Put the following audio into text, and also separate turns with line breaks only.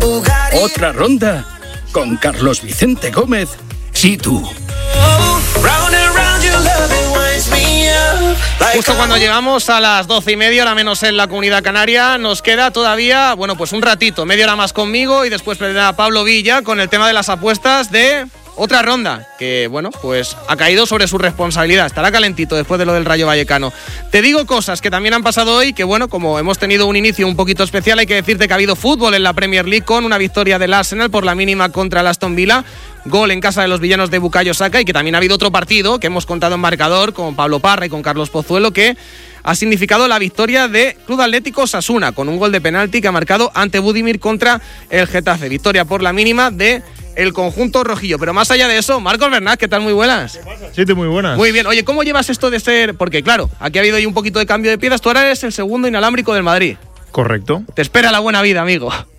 Otra ronda con Carlos Vicente Gómez, Situ.
Justo cuando llegamos a las 12:30, hora menos en la Comunidad Canaria, nos queda todavía, pues un ratito, media hora más conmigo y después vendrá Pablo Villa con el tema de las apuestas de otra ronda, que pues ha caído sobre su responsabilidad, estará calentito después de lo del Rayo Vallecano. Te digo cosas que también han pasado hoy, que como hemos tenido un inicio un poquito especial, hay que decirte que ha habido fútbol en la Premier League con una victoria del Arsenal por la mínima contra el Aston Villa, gol en casa de los villanos de Bukayo Saka, y que también ha habido otro partido que hemos contado en marcador con Pablo Parra y con Carlos Pozuelo, que ha significado la victoria de Club Atlético Osasuna con un gol de penalti que ha marcado ante Budimir contra el Getafe. Victoria por la mínima de el conjunto rojillo. Pero más allá de eso, Marcos Bernat, ¿qué tal? Muy buenas.
Sí, muy buenas.
Muy bien. Oye, ¿cómo llevas esto de ser...? Porque claro, aquí ha habido ahí un poquito de cambio de piezas. Tú ahora eres el segundo inalámbrico del Madrid.
Correcto.
Te espera la buena vida, amigo.